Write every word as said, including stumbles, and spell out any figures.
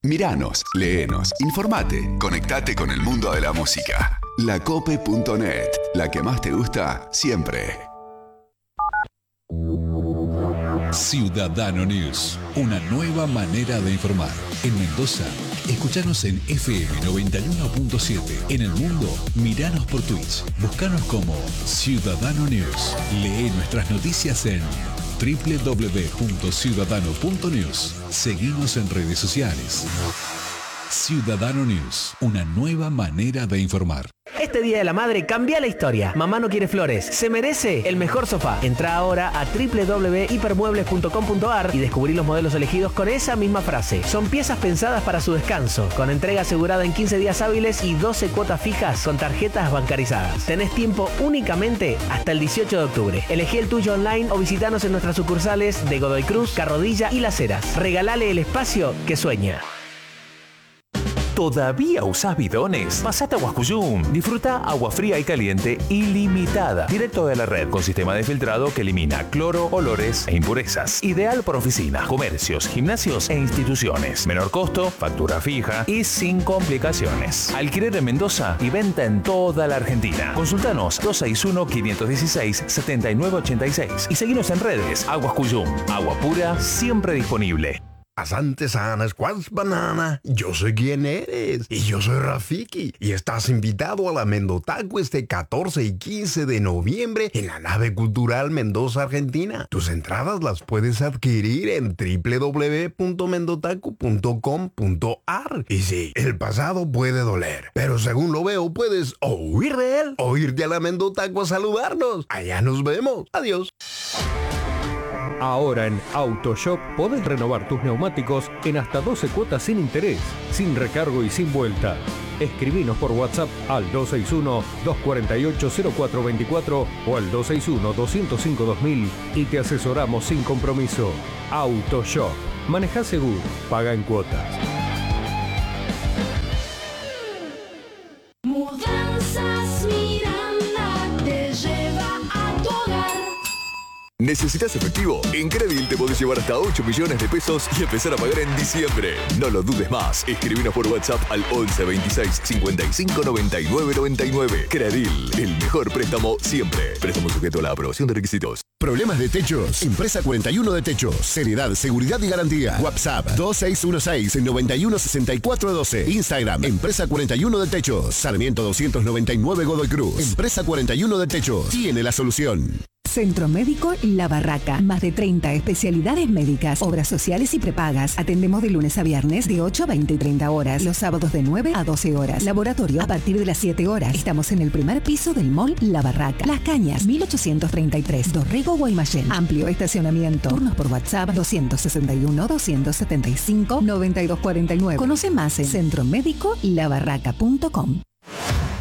Miranos, léenos, informate, conectate con el mundo de la música. lacope punto net, la que más te gusta siempre. Ciudadano News, una nueva manera de informar. En Mendoza, escuchanos en F M noventa y uno punto siete. En el mundo, miranos por Twitch. Búscanos como Ciudadano News. Lee nuestras noticias en doble u doble u doble u punto ciudadano punto news. Seguimos en redes sociales. Ciudadano News, una nueva manera de informar. Este Día de la Madre cambia la historia. Mamá no quiere flores, se merece el mejor sofá. Entra ahora a doble u doble u doble u punto hipermuebles punto com punto a r y descubrí los modelos elegidos con esa misma frase. Son piezas pensadas para su descanso, con entrega asegurada en quince días hábiles y doce cuotas fijas con tarjetas bancarizadas. Tenés tiempo únicamente hasta el dieciocho de octubre. Elegí el tuyo online o visitanos en nuestras sucursales de Godoy Cruz, Carrodilla y Las Heras. Regalale el espacio que sueña. ¿Todavía usás bidones? Pasate a Huascuyum. Disfruta agua fría y caliente ilimitada, directo de la red, con sistema de filtrado que elimina cloro, olores e impurezas. Ideal para oficinas, comercios, gimnasios e instituciones. Menor costo, factura fija y sin complicaciones. Alquiler en Mendoza y venta en toda la Argentina. Consultanos dos seis uno, cinco uno seis, siete nueve ocho seis y seguinos en redes. Huascuyum, agua pura, siempre disponible. Asante sana, Squash Banana. Yo sé quién eres. Y yo soy Rafiki. Y estás invitado a la Mendotaco este catorce y quince de noviembre en la nave cultural Mendoza, Argentina. Tus entradas las puedes adquirir en doble u doble u doble u punto mendotaco punto com punto a r. Y sí, el pasado puede doler, pero según lo veo, puedes o huir de él o irte a la Mendotaco a saludarnos. Allá nos vemos. Adiós. Ahora en AutoShop podés renovar tus neumáticos en hasta doce cuotas sin interés, sin recargo y sin vuelta. Escribinos por WhatsApp al dos seis uno, dos cuatro ocho, cero cuatro dos cuatro o al dos seis uno, dos cero cinco, dos mil y te asesoramos sin compromiso. AutoShop. Manejá seguro, paga en cuotas. Mudanzas Miranda te lleva a tu hogar. ¿Necesitas efectivo? En Credil te podés llevar hasta ocho millones de pesos y empezar a pagar en diciembre. No lo dudes más. Escribinos por WhatsApp al once, veintiséis, cincuenta y cinco, noventa y nueve, noventa y nueve. Credil, el mejor préstamo siempre. Préstamo sujeto a la aprobación de requisitos. ¿Problemas de techos? Empresa cuarenta y uno de Techos. Seriedad, seguridad y garantía. WhatsApp dos seis uno seis, nueve uno seis cuatro uno dos. Instagram, Empresa cuarenta y uno de Techos. Sarmiento doscientos noventa y nueve Godoy Cruz. Empresa cuarenta y uno de Techos. Tiene la solución. Centro Médico La Barraca. Más de treinta especialidades médicas, obras sociales y prepagas. Atendemos de lunes a viernes de ocho a veinte y treinta horas. Los sábados de nueve a doce horas. Laboratorio a partir de las siete horas. Estamos en el primer piso del mall La Barraca. Las Cañas, mil ochocientos treinta y tres. Dorrego, Guaymallén. Amplio estacionamiento. Turnos por WhatsApp doscientos sesenta y uno, doscientos setenta y cinco, noventa y dos cuarenta y nueve. Conoce más en centro médico la barraca punto com.